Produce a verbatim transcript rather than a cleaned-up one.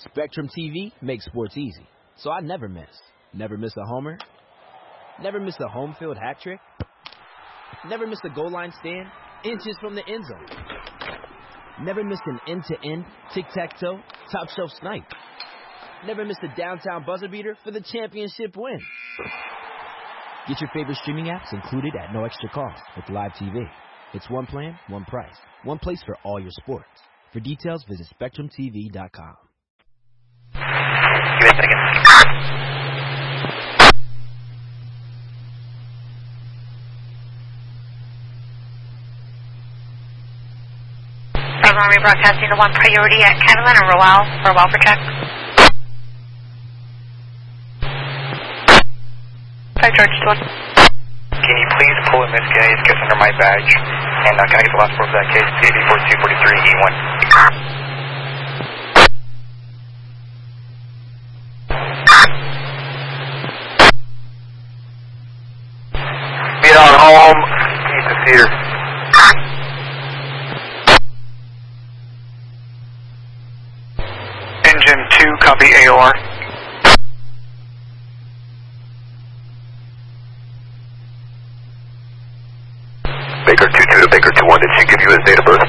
Spectrum T V makes sports easy, so I never miss. Never miss a homer. Never miss a home field hat trick. Never miss a goal line stand inches from the end zone. Never miss an end-to-end, tic-tac-toe, top-shelf snipe. Never miss a downtown buzzer beater for the championship win. Get your favorite streaming apps included at no extra cost with Live T V. It's one plan, one price, one place for all your sports. For details, visit spectrum t v dot com. Give me a second. Army broadcasting the one priority at Catalan and Roel for Roel for check. Five George one. Can you please pull in this case, get under my badge, and uh, can I get the last four of that case? C B four two four three E one. Be on home, east of Cedar. Engine two, copy A O R. Baker two two to Baker two one, did she give you his date of birth?